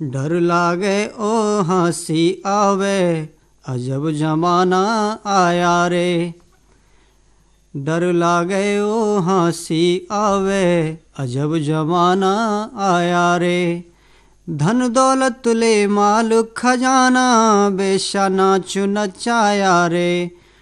डर लागे ओ हंसी आवे, अजब जमाना आया रे। डर लागे ओ हंसी आवे, अजब जमाना आया रे। धन दौलत ले माल खजाना, बेशा नाच नचाया रे।